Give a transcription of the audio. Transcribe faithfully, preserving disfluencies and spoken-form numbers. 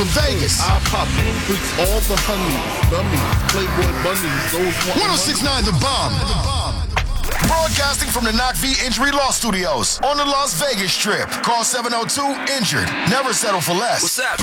from Vegas. I pop freaks all the honeys, dummies, playboy bunnies, those ones. one oh six point nine The Bomb. Broadcasting from the Knock V Injury Law Studios on the Las Vegas Strip. Call seven oh two injured. Never settle for less. What's up?